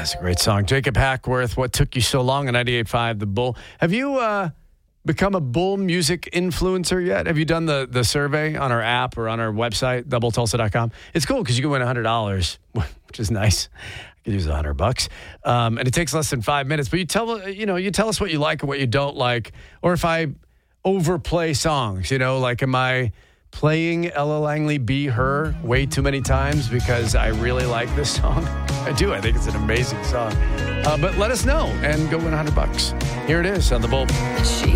It's a great song. Jacob Hackworth, What Took You So Long on 98.5 The Bull. Have you become a Bull music influencer yet? Have you done the survey on our app or on our website, doubletulsa.com? It's cool because you can win $100, which is nice. I could use $100. And it takes less than 5 minutes. But you tell us what you like and what you don't like. Or if I overplay songs, like am I playing Ella Langley Be Her way too many times because I really like this song? I do. I think it's an amazing song. But let us know and go win $100. Here it is on The Bull.